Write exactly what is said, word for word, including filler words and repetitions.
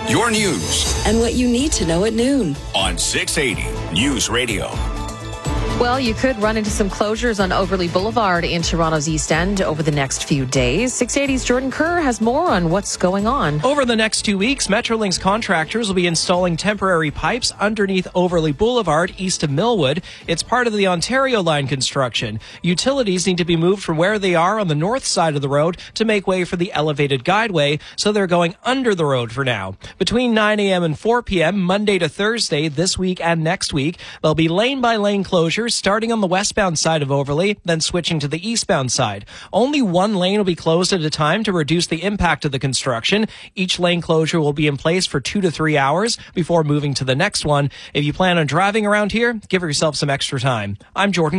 Your news. And what you need to know at noon. On six eighty News Radio. Well, you could run into some closures on Overley Boulevard in Toronto's East End over the next few days. six eighty's Jordan Kerr has more on what's going on. Over the next two weeks, Metrolinx contractors will be installing temporary pipes underneath Overley Boulevard east of Millwood. It's part of the Ontario Line construction. Utilities need to be moved from where they are on the north side of the road to make way for the elevated guideway, so they're going under the road for now. Between nine a.m. and four p.m., Monday to Thursday, this week and next week, there'll be lane-by-lane closures starting on the westbound side of Overley, then switching to the eastbound side. Only one lane will be closed at a time to reduce the impact of the construction. Each lane closure will be in place for two to three hours before moving to the next one. If you plan on driving around here, give yourself some extra time. I'm Jordan